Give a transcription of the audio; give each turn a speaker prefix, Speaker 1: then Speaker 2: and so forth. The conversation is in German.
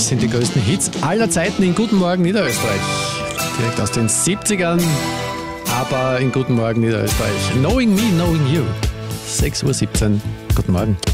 Speaker 1: Das sind die größten Hits aller Zeiten in Guten Morgen Niederösterreich. Direkt aus den 70ern, aber in Guten Morgen Niederösterreich. Knowing Me, Knowing You. 6:17 Uhr. Guten Morgen.